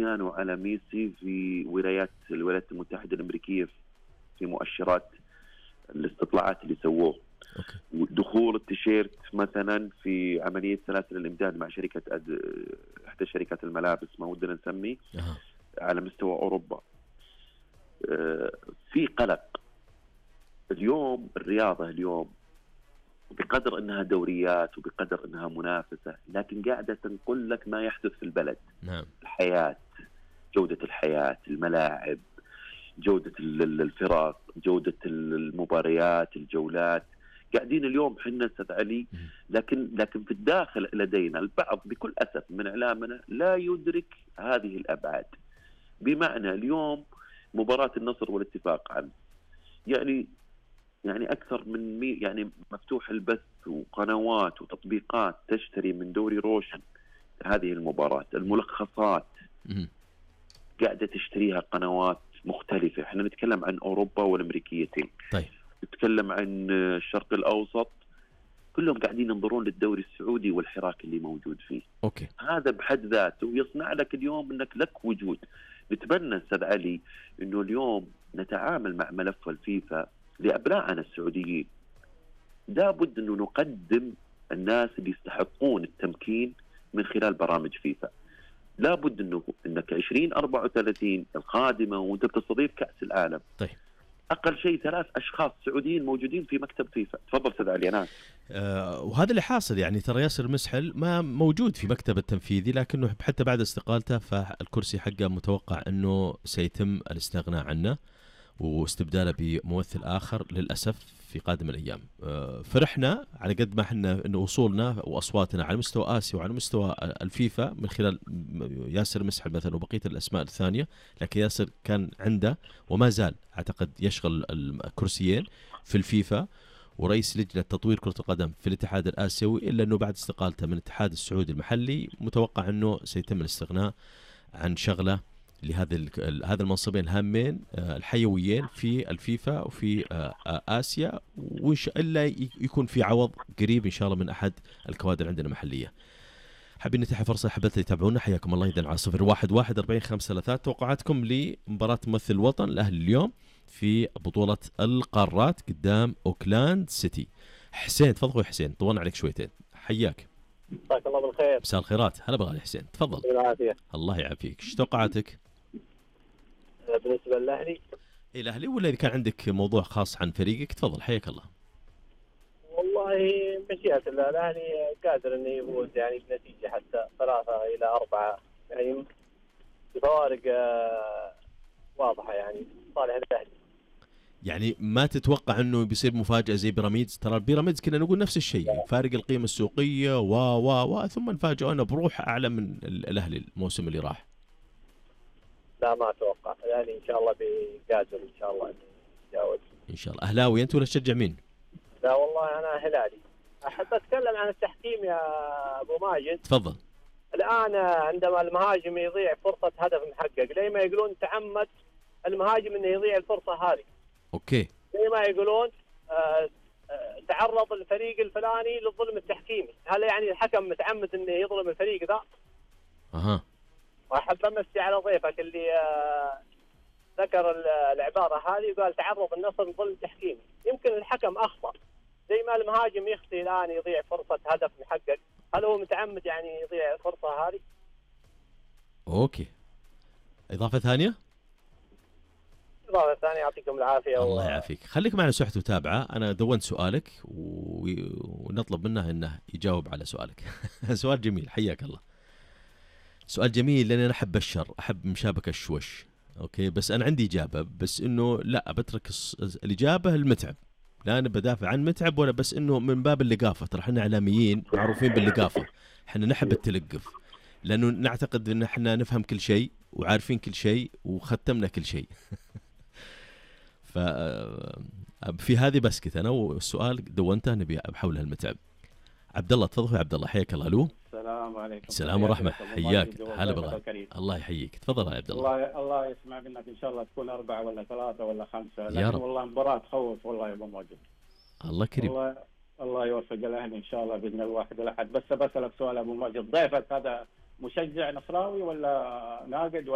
كريستيانو على ميسي في الولايات المتحدة الأمريكية في مؤشرات الاستطلاعات اللي سووه. ودخول التيشيرت مثلا في عملية سلاسل الإمداد مع إحدى شركات الملابس، ما ودنا نسمي، على مستوى أوروبا. في قلق اليوم. الرياضة اليوم بقدر أنها دوريات وبقدر أنها منافسة، لكن قاعدة تنقل لك ما يحدث في البلد. نعم. الحياة، جودة الحياة، الملاعب، جودة الفرق، جودة المباريات، الجولات. قاعدين اليوم حنا أستاذ علي، لكن في الداخل لدينا البعض بكل أسف من إعلامنا لا يدرك هذه الأبعاد. بمعنى اليوم مباراة النصر والاتفاق عنه يعني أكثر من يعني مفتوح البث وقنوات وتطبيقات تشتري من دوري روشن هذه المباراة. الملخصات قاعدة تشتريها قنوات مختلفة. احنا نتكلم عن أوروبا والأمريكيتين. طيب. نتكلم عن الشرق الأوسط، كلهم قاعدين ينظرون للدوري السعودي والحراك اللي موجود فيه. أوكي. هذا بحد ذاته يصنع لك اليوم أنك لك وجود. نتبنى أستاذ علي أنه اليوم نتعامل مع ملف الفيفا لأبنائنا السعوديين. لابد أنه نقدم الناس اللي يستحقون التمكين من خلال برامج فيفا. لابد أنك 2034 القادمة وأنت بتستضيف كأس العالم. طيب. أقل شيء 3 أشخاص سعوديين موجودين في مكتب فيفا. تفضل أستاذ علي. أنا وهذا اللي حاصل. يعني ترى ياسر مسحل ما موجود في مكتب التنفيذي، لكنه حتى بعد استقالته فالكرسي حقه متوقع أنه سيتم الاستغناء عنه واستبداله بممثل آخر للأسف في قادم الأيام. فرحنا على قد ما احنا أنه وصولنا وأصواتنا على مستوى آسيا وعلى مستوى الفيفا من خلال ياسر مسحل مثلا وبقية الأسماء الثانية، لكن ياسر كان عنده وما زال أعتقد يشغل الكرسيين في الفيفا ورئيس لجنة تطوير كرة القدم في الاتحاد الآسيوي، إلا أنه بعد استقالته من الاتحاد السعودي المحلي متوقع أنه سيتم الاستغناء عن شغله هذا المنصبين الهامين الحيويين في الفيفا وفي آسيا، إلا يكون في عوض قريب إن شاء الله من أحد الكوادر عندنا محلية. حابين نتيح فرصة حبيت يتابعونا، حياكم الله. إذن على 01144553 توقعاتكم لمباراة ممثل الوطن الأهلي اليوم في بطولة القارات قدام أوكلاند سيتي. حسين تفضل. حسين طولنا عليك شويتين، حياك. مساك الله بالخير. مساء الخيرات. هلا بغالي حسين تفضل. بالعافية. الله يعافيك. ايش توقعاتك بالنسبة للأهلي؟ الأهلي ولا إذا كان عندك موضوع خاص عن فريقك تفضل، حياك الله. والله مشيئة الله الأهلي قادر إنه يفوز يعني بنتيجة حتى 3-4 يعني بفوارق واضحة يعني صالح الأهلي. يعني ما تتوقع انه بيصير مفاجأة زي بيراميدز؟ ترى البيراميدز كنا نقول نفس الشيء، فارق القيمة السوقية ثم نفاجئنا بروح اعلى من الاهلي الموسم اللي راح. لا ما اتوقع يعني ان شاء الله بيقادر ان شاء الله يتجاوز ان شاء الله. اهلاوي انت ولا تشجع مين؟ لا والله انا هلالي. احب اتكلم عن التحكيم يا ابو ماجد. تفضل. الان عندما المهاجم يضيع فرصة هدف محقق، ليه ما يقولون تعمد المهاجم انه يضيع الفرصة هذه؟ اوكي. زي ما يقولون تعرض الفريق الفلاني للظلم التحكيمي، هل يعني الحكم متعمد انه يظلم الفريق ذا؟ واحب امسي على ضيفك اللي ذكر العباره هذه وقال تعرض النصر للظلم تحكيمي. يمكن الحكم اخطا زي ما المهاجم يخطي الان يضيع فرصه هدف محقق، هل هو متعمد يعني يضيع الفرصه هذه؟ اوكي. اضافه ثانيه؟ يعطيكم العافية. الله يعافيك. خليك معنا سحت وتابعه. أنا دونت سؤالك ونطلب منه أنه يجاوب على سؤالك. سؤال جميل، حياك الله. سؤال جميل لأن أنا أحب الشر، أحب مشابكة الشوش. أوكي بس أنا عندي إجابة، بس إنه لا بترك الإجابة المتعب. لا أنا بدافع عن متعب ولا بس إنه من باب اللقافة. ترى إحنا إعلاميين معروفين باللقافة، إحنا نحب التلقف لأنه نعتقد إن إحنا نفهم كل شيء وعارفين كل شيء وختمنا كل شيء. في هذه بسكت انا والسؤال دونته نبي بحول هالمتعب. عبد الله تفضل يا عبد الله، حياك الله. الو السلام عليكم. السلام ورحمه، حياك. هلا بالله. الله يحييك. تفضل يا عبد الله. الله يسمع منك ان شاء الله تكون 4 ولا 3 ولا 5، لكن والله مباراة تخوف والله يا ابو ماجد. الله كريم. الله يوفق الاهلي ان شاء الله باذن الواحد الاحد. بس بسالك سؤال ابو ماجد، ضيفك هذا مشجع نصراوي ولا ناقد